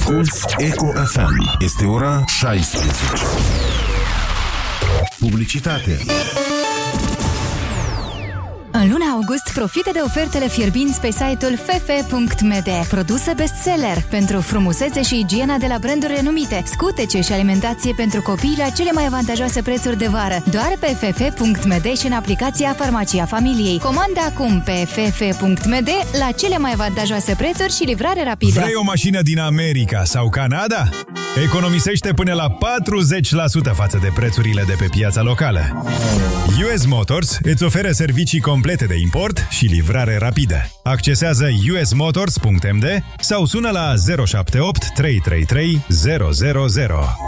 Asculți Eco FM. Este ora 16. Publicitate. În luna august, profită de ofertele fierbinți pe site-ul ff.md. Produse bestseller pentru frumusețe și igiena de la branduri renumite, scutece și alimentație pentru copii la cele mai avantajoase prețuri de vară. Doar pe ff.md și în aplicația Farmacia Familiei. Comanda acum pe ff.md la cele mai avantajoase prețuri și livrare rapidă. Vrei o mașină din America sau Canada? Economisește până la 40% față de prețurile de pe piața locală. US Motors îți oferă servicii complete de import și livrare rapidă. Accesează usmotors.md sau sună la 078 333 000.